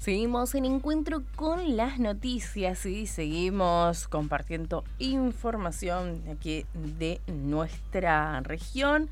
Seguimos en encuentro con las noticias y seguimos compartiendo información aquí de nuestra región.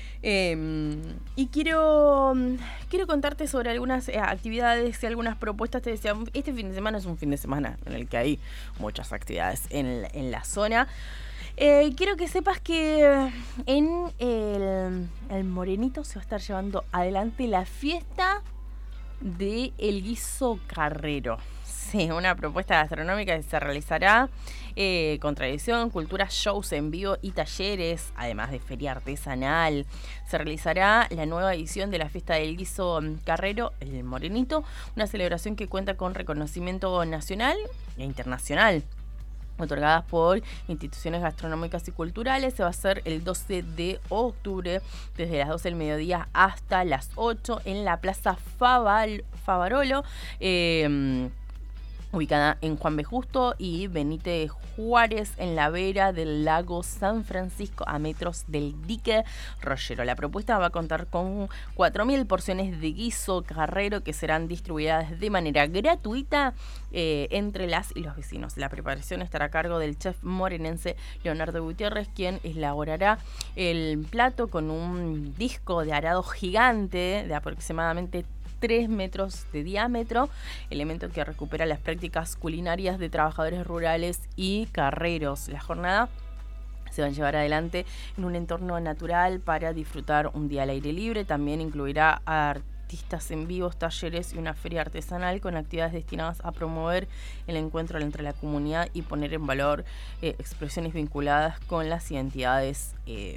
Y quiero contarte sobre algunas actividades y algunas propuestas. Te decía, este fin de semana es un fin de semana en el que hay muchas actividades en la zona. Quiero que sepas que en el Morenito se va a estar llevando adelante la fiesta de el guiso carrero. Sí, una propuesta gastronómica que se realizará con tradición, cultura, shows en vivo y talleres, además de feria artesanal. Se realizará la nueva edición de la fiesta del guiso carrero, el Morenito, una celebración que cuenta con reconocimiento nacional e internacional, otorgadas por instituciones gastronómicas y culturales. Se va a hacer el 12 de octubre, desde las 12 del mediodía hasta las 8, en la Plaza Favarolo, ubicada en Juan B. Justo y Benítez Juárez, en la vera del lago San Francisco, a metros del dique Rollero. La propuesta va a contar con 4.000 porciones de guiso carrero que serán distribuidas de manera gratuita entre las y los vecinos. La preparación estará a cargo del chef morenense Leonardo Gutiérrez, quien elaborará el plato con un disco de arado gigante de aproximadamente 3 metros de diámetro, elemento que recupera las prácticas culinarias de trabajadores rurales y carreros. La jornada se va a llevar adelante en un entorno natural para disfrutar un día al aire libre. También incluirá artistas en vivos, talleres y una feria artesanal con actividades destinadas a promover el encuentro entre la comunidad y poner en valor expresiones vinculadas con las identidades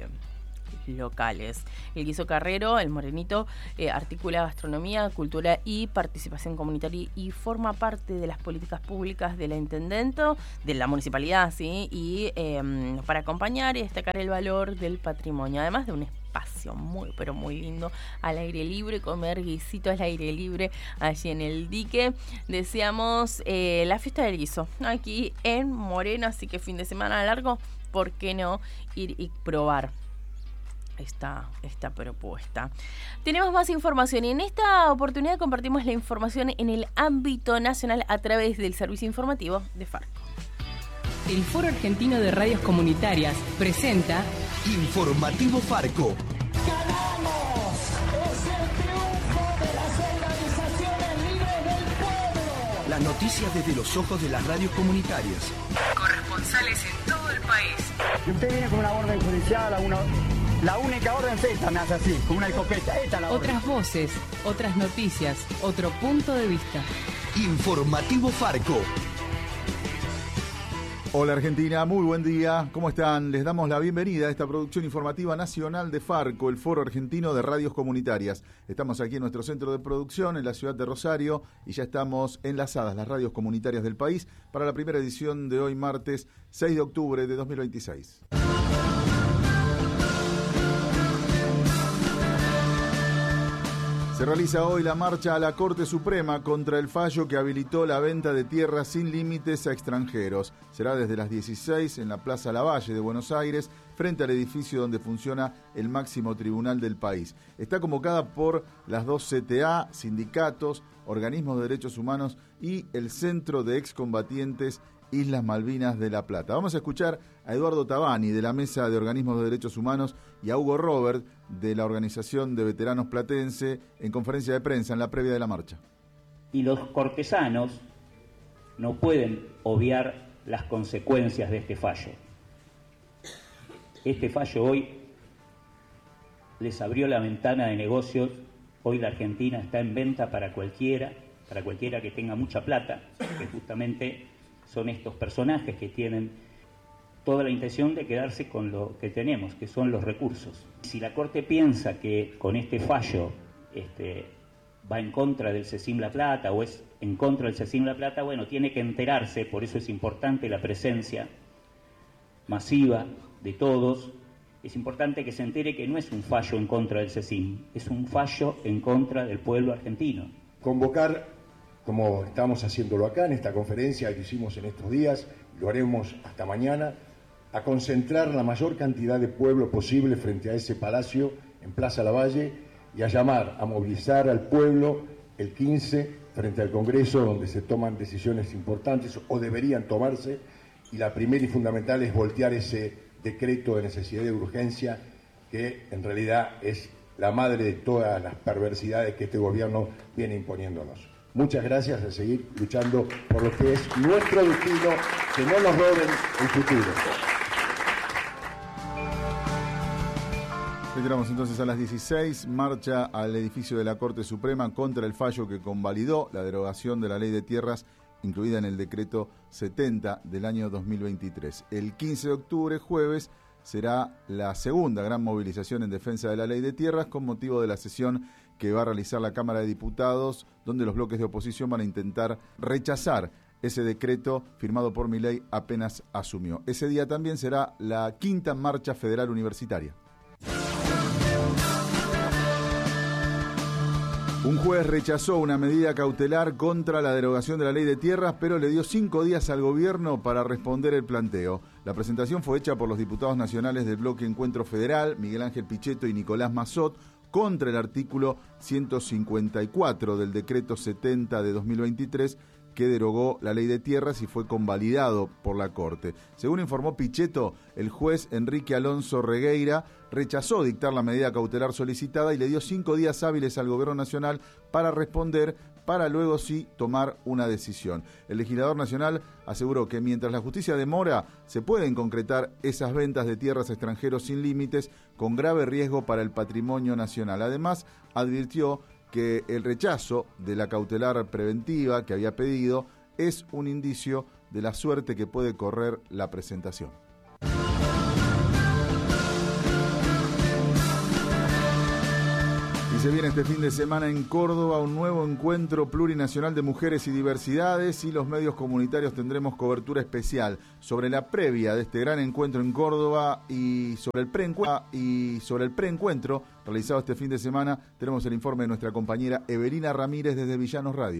locales. El guiso carrero, el Morenito, articula gastronomía, cultura y participación comunitaria y forma parte de las políticas públicas de la intendente, de la municipalidad, ¿sí? Y para acompañar y destacar el valor del patrimonio, además de un espacio muy, pero muy lindo al aire libre, comer guisito al aire libre allí en el dique. Deseamos la fiesta del guiso aquí en Moreno, así que fin de semana largo, ¿por qué no ir y probar esta propuesta? Tenemos más información y en esta oportunidad compartimos la información en el ámbito nacional a través del servicio informativo de Farco. El Foro Argentino de Radios Comunitarias presenta Informativo Farco. ¡Ganamos! ¡Es el triunfo de las organizaciones libres del pueblo! Las noticias desde los ojos de las radios comunitarias. corresponsales en todo el país. Si usted viene con una orden judicial, la única orden es esta, me hace así, con una escopeta. Esta es la orden. Otras voces, otras noticias, otro punto de vista. Informativo Farco. Hola Argentina, muy buen día. ¿Cómo están? Les damos la bienvenida a esta producción informativa nacional de Farco, el Foro Argentino de Radios Comunitarias. Estamos aquí en nuestro centro de producción en la ciudad de Rosario y ya estamos enlazadas las radios comunitarias del país para la primera edición de hoy martes 6 de octubre de 2026. Se realiza hoy la marcha a la Corte Suprema contra el fallo que habilitó la venta de tierras sin límites a extranjeros. Será desde las 16 en la Plaza Lavalle de Buenos Aires, frente al edificio donde funciona el máximo tribunal del país. Está convocada por las dos CTA, sindicatos, organismos de derechos humanos y el Centro de Excombatientes Islas Malvinas de La Plata. Vamos a escuchar a Eduardo Tabani de la Mesa de Organismos de Derechos Humanos y a Hugo Robert de la Organización de Veteranos Platense en conferencia de prensa en la previa de la marcha. Y los cortesanos no pueden obviar las consecuencias de este fallo. Este fallo hoy les abrió la ventana de negocios. Hoy la Argentina está en venta para cualquiera que tenga mucha plata, que justamente son estos personajes que tienen toda la intención de quedarse con lo que tenemos, que son los recursos. Si la Corte piensa que con este fallo va en contra del CECIM La Plata o es en contra del CECIM La Plata, bueno, tiene que enterarse, por eso es importante la presencia masiva de todos. Es importante que se entere que no es un fallo en contra del CECIM, es un fallo en contra del pueblo argentino. Convocar, como estamos haciéndolo acá en esta conferencia que hicimos en estos días, lo haremos hasta mañana, a concentrar la mayor cantidad de pueblo posible frente a ese palacio en Plaza Lavalle y a llamar, a movilizar al pueblo el 15 frente al Congreso, donde se toman decisiones importantes o deberían tomarse, y la primera y fundamental es voltear ese decreto de necesidad y de urgencia que en realidad es la madre de todas las perversidades que este gobierno viene imponiéndonos. Muchas gracias, a seguir luchando por lo que es nuestro destino, que no nos roben el futuro. Reiteramos entonces a las 16, marcha al edificio de la Corte Suprema contra el fallo que convalidó la derogación de la Ley de Tierras incluida en el decreto 70 del año 2023. El 15 de octubre, jueves, será la segunda gran movilización en defensa de la Ley de Tierras con motivo de la sesión que va a realizar la Cámara de Diputados, donde los bloques de oposición van a intentar rechazar ese decreto firmado por Milei apenas asumió. Ese día también será la quinta marcha federal universitaria. Un juez rechazó una medida cautelar contra la derogación de la Ley de Tierras, pero le dio 5 días al gobierno para responder el planteo. La presentación fue hecha por los diputados nacionales del bloque Encuentro Federal, Miguel Ángel Pichetto y Nicolás Massot, contra el artículo 154 del decreto 70 de 2023, que derogó la Ley de Tierras y fue convalidado por la Corte. Según informó Pichetto, el juez Enrique Alonso Regueira rechazó dictar la medida cautelar solicitada y le dio 5 días hábiles al Gobierno Nacional para responder, para luego sí tomar una decisión. El legislador nacional aseguró que mientras la justicia demora, se pueden concretar esas ventas de tierras a extranjeros sin límites, con grave riesgo para el patrimonio nacional. Además, advirtió que el rechazo de la cautelar preventiva que había pedido es un indicio de la suerte que puede correr la presentación. Y se viene este fin de semana en Córdoba un nuevo encuentro plurinacional de mujeres y diversidades, y los medios comunitarios tendremos cobertura especial sobre la previa de este gran encuentro en Córdoba y sobre el preencuentro realizado este fin de semana. Tenemos el informe de nuestra compañera Evelina Ramírez desde Villanos Radio.